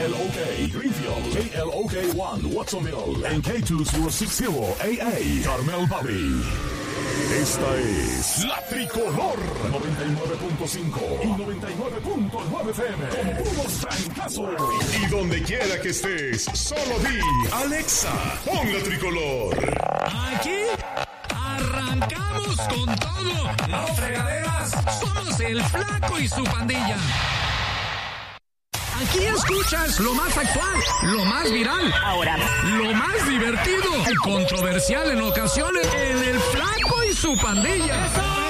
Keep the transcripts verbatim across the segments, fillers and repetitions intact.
L O K Greenfield, K L O K one Watsonville, en K dos mil sesenta A A Carmel Valley. Esta es La Tricolor noventa y nueve punto cinco y noventa y nueve punto nueve F M con puros trancazos. Y donde quiera que estés, solo di Alexa, pon La Tricolor. Aquí arrancamos con todo. No fregaderas, somos el Flaco y su pandilla. Aquí escuchas lo más actual, lo más viral, ahora lo más divertido y controversial en ocasiones en el Flaco y su pandilla.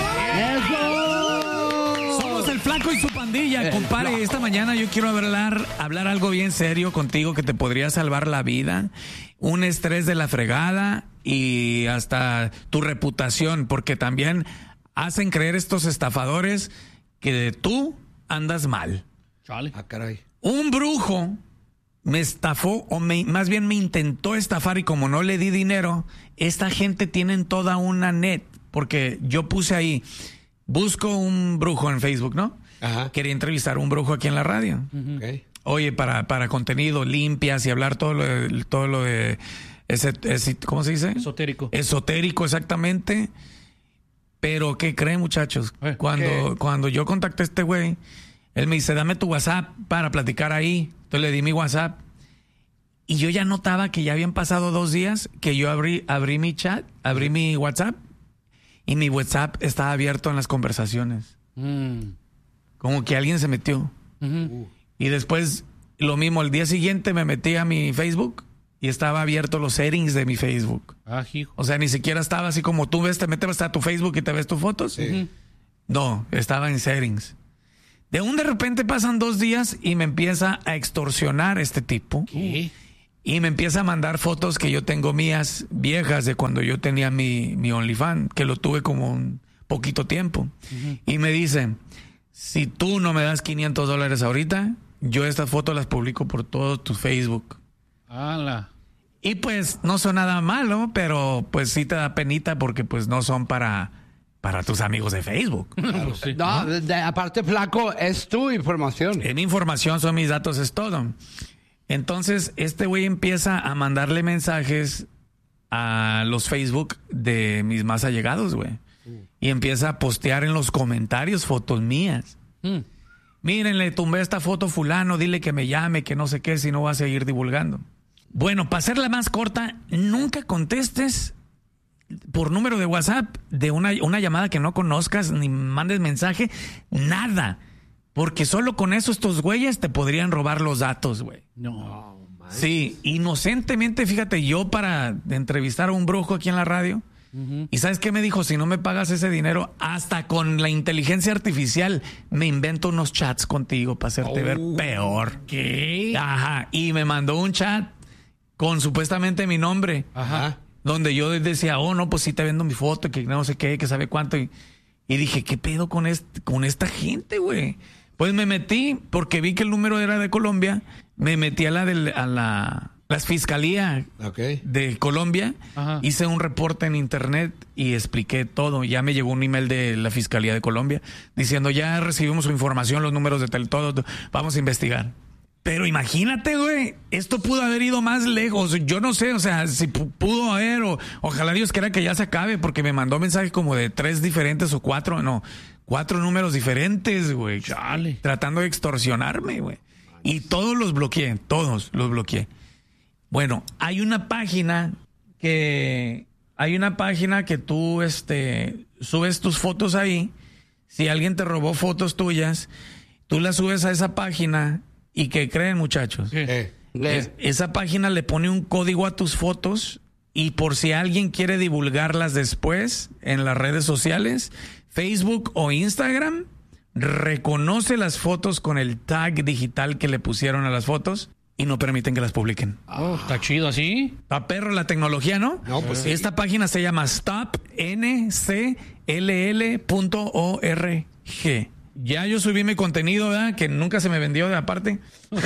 ¡Eso! Somos el Flaco y su pandilla, compadre. Esta mañana yo quiero hablar, hablar algo bien serio contigo que te podría salvar la vida. Un estrés de la fregada y hasta tu reputación, porque también hacen creer estos estafadores que tú andas mal. Chale. Ah, caray. Un brujo me estafó, o me, más bien me intentó estafar, y como no le di dinero, esta gente tienen toda una net, porque yo puse ahí, busco un brujo en Facebook, ¿no? Ajá. Quería entrevistar a un brujo aquí en la radio. Uh-huh. Okay. Oye, para, para contenido, limpias y hablar todo lo de, todo lo de ese, ese, ¿cómo se dice? Esotérico. Esotérico, exactamente. Pero, ¿qué creen, muchachos? Eh, cuando, cuando yo contacté a este güey, él me dice, dame tu WhatsApp para platicar ahí. Entonces le di mi WhatsApp. Y yo ya notaba que ya habían pasado dos días que yo abrí, abrí mi chat, abrí mi WhatsApp, y mi WhatsApp estaba abierto en las conversaciones. Mm. Como que alguien se metió. Uh-huh. Y después, lo mismo, el día siguiente me metí a mi Facebook y estaba abierto los settings de mi Facebook. Ah, hijo. O sea, ni siquiera estaba así como tú ves, te metes hasta tu Facebook y te ves tus fotos. Sí. Uh-huh. No, estaba en settings. De un de repente pasan dos días y me empieza a extorsionar este tipo. ¿Qué? Y me empieza a mandar fotos que yo tengo mías viejas de cuando yo tenía mi, mi OnlyFans, que lo tuve como un poquito tiempo. Uh-huh. Y me dice, si tú no me das quinientos dólares ahorita, yo estas fotos las publico por todo tu Facebook. ¡Hala! Y pues no son nada malo, pero pues sí te da penita porque pues no son para... para tus amigos de Facebook. Claro, sí. No, de, de, aparte, Flaco, es tu información. En mi información, son mis datos, es todo. Entonces, este güey empieza a mandarle mensajes a los Facebook de mis más allegados, güey. Uh. Y empieza a postear en los comentarios fotos mías. Mm. Miren, le tumbé esta foto fulano, dile que me llame, que no sé qué, si no va a seguir divulgando. Bueno, para hacerla más corta, nunca contestes por número de WhatsApp de una, una llamada que no conozcas, ni mandes mensaje, nada. Porque solo con eso estos güeyes te podrían robar los datos, güey. No. Sí, inocentemente, fíjate, yo para entrevistar a un brujo aquí en la radio, uh-huh. ¿y sabes qué me dijo? Si no me pagas ese dinero, hasta con la inteligencia artificial me invento unos chats contigo para hacerte oh. ver peor. ¿Qué? Ajá, y me mandó un chat con supuestamente mi nombre. Ajá. Donde yo decía, oh, no, pues sí te vendo mi foto, que no sé qué, que sabe cuánto. Y, y dije, ¿qué pedo con, este, con esta gente, güey? Pues me metí, porque vi que el número era de Colombia, me metí a la de a la las fiscalía okay. de Colombia, Ajá. hice un reporte en internet y expliqué todo. Ya me llegó un email de la fiscalía de Colombia diciendo, ya recibimos su información, los números de tel, todo, todo, vamos a investigar. Pero imagínate, güey, esto pudo haber ido más lejos. Yo no sé, o sea, si pudo haber, o ojalá Dios quiera que ya se acabe, porque me mandó mensajes como de tres diferentes o cuatro, no, cuatro números diferentes, güey. Chale. Tratando de extorsionarme, güey. Y todos los bloqueé, todos los bloqueé. Bueno, hay una página que, hay una página que tú, este, subes tus fotos ahí. Si alguien te robó fotos tuyas, tú las subes a esa página. ¿Y qué creen, muchachos? Eh, es, esa página le pone un código a tus fotos, y por si alguien quiere divulgarlas después en las redes sociales, Facebook o Instagram, reconoce las fotos con el tag digital que le pusieron a las fotos y no permiten que las publiquen. Oh, está chido así. Está perro la tecnología, ¿no? No, pues sí. Esta página se llama stop n c l l punto org. Ya yo subí mi contenido, ¿verdad? Que nunca se me vendió de aparte.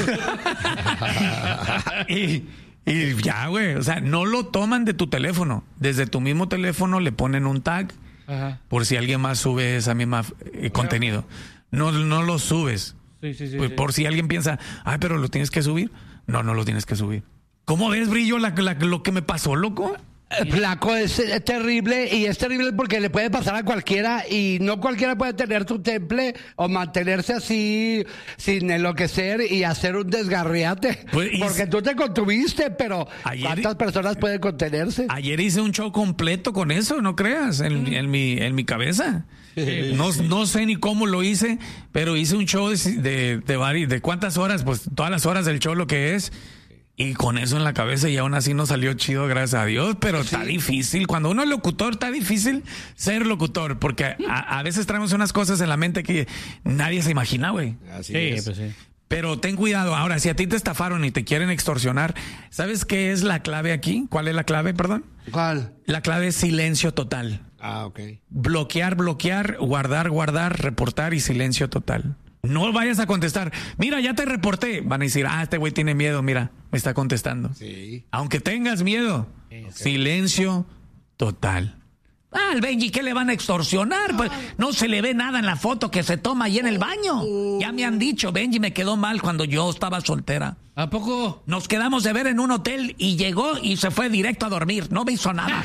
y, y ya, güey. O sea, no lo toman de tu teléfono. Desde tu mismo teléfono le ponen un tag. Ajá. Por si alguien más sube esa misma eh, contenido. No, no lo subes. Sí, sí, sí, Pues sí. por si alguien piensa, ay, pero lo tienes que subir. No, no lo tienes que subir. ¿Cómo ves, Brillo, la, la- lo que me pasó, loco? El flaco es, es terrible y es terrible porque le puede pasar a cualquiera y no cualquiera puede tener su temple o mantenerse así sin enloquecer y hacer un desgarriate. Pues, y- porque tú te contuviste, pero Ayer- ¿cuántas personas pueden contenerse? Ayer hice un show completo con eso, no creas, en, en mi, en mi cabeza. No, no sé ni cómo lo hice, pero hice un show de, de, de, vari- de cuántas horas, pues todas las horas del show lo que es. Y con eso en la cabeza y aún así no salió chido, gracias a Dios, pero está difícil. Cuando uno es locutor, está difícil ser locutor, porque a, a veces traemos unas cosas en la mente que nadie se imagina, güey. Así Sí, es. pues sí. Pero ten cuidado. Ahora, si a ti te estafaron y te quieren extorsionar, ¿sabes qué es la clave aquí? ¿Cuál es la clave, perdón? ¿Cuál? La clave es silencio total. Ah, ok. Bloquear, bloquear, guardar, guardar, reportar y silencio total. No vayas a contestar. Mira, ya te reporté. Van a decir, ah, este güey tiene miedo. Mira, me está contestando. Sí. Aunque tengas miedo, silencio total. Ah, al Benji, ¿qué le van a extorsionar? Pues no se le ve nada en la foto que se toma ahí en el baño. Ya me han dicho, Benji me quedó mal cuando yo estaba soltera. ¿A poco? Nos quedamos de ver en un hotel y llegó y se fue directo a dormir. No me hizo nada.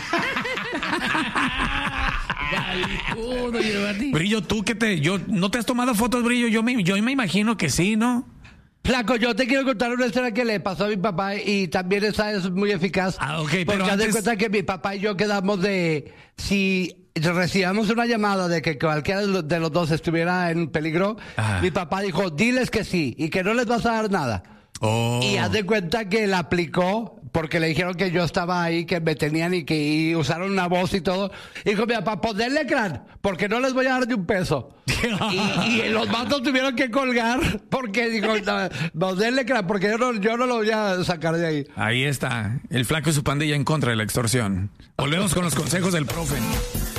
Valicudo, Giovanni. Brillo, tú que te... yo ¿no te has tomado fotos, Brillo? Yo me, yo me imagino que sí, ¿no? Flaco, yo te quiero contar una historia que le pasó a mi papá y también esa es muy eficaz. Ah, ok, porque pero haz de antes- cuenta que mi papá y yo quedamos de... Si recibamos una llamada de que cualquiera de los, de los dos estuviera en peligro, Ajá. mi papá dijo, diles que sí y que no les vas a dar nada. Oh. Y haz de cuenta que la aplicó porque le dijeron que yo estaba ahí, que me tenían y que y usaron una voz y todo. Dijo mi papá, ponerle crán, porque no les voy a dar ni un peso. y, y los matos tuvieron que colgar porque dijo, no, ponerle crán, porque yo no, yo no lo voy a sacar de ahí. Ahí está, el flaco y su pandilla en contra de la extorsión. Volvemos con los consejos del profe.